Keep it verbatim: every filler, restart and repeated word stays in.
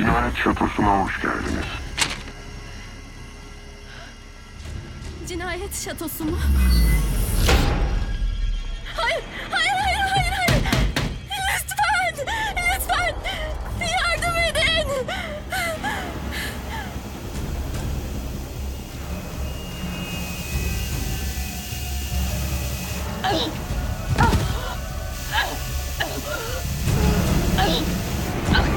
Cinayet şatosuna hoş geldiniz. Cinayet şatosu mu? Hayır, hayır, hayır, hayır, hayır. Lütfen, lütfen yardım edin.